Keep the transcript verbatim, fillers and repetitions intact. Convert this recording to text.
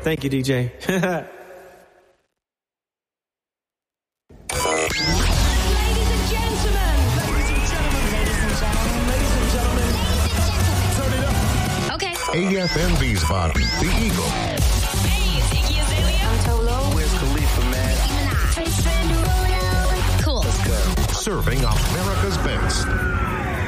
Thank you, D J. A F M Wiesbaden, The Eagle. Hey, it's Iggy Azalea. I'm Tolo. Where's Khalifa, man? Cool. Let's go. Serving America's best.